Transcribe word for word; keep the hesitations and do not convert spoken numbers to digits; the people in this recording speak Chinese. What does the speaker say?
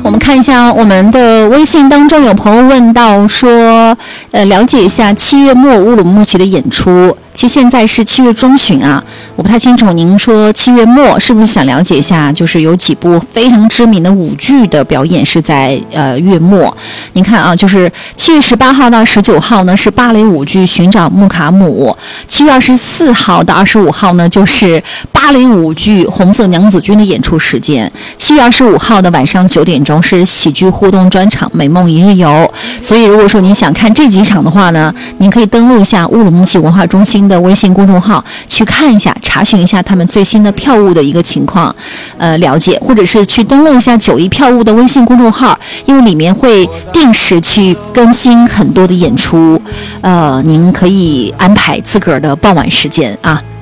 我们看一下我们的微信当中有朋友问到说，呃，了解一下七月末乌鲁木齐的演出。其实现在是七月中旬啊，我不太清楚您说七月末是不是想了解一下，就是有几部非常知名的舞剧的表演是在呃月末。您看啊，就是七月十八号到十九号呢是芭蕾舞剧《寻找穆卡姆》，七月二十四号到二十五号呢就是芭蕾舞剧《红色娘子军》的演出时间。七月二十五号的晚上九点钟是喜剧互动专场《美梦一日游》。所以如果说您想看这几场的话呢，您可以登录一下乌鲁木齐文化中心的微信公众号去看一下，查询一下他们最新的票务的一个情况，呃，了解，或者是去登录一下九一票务的微信公众号，因为里面会定时去更新很多的演出，呃，您可以安排自个儿的傍晚时间啊。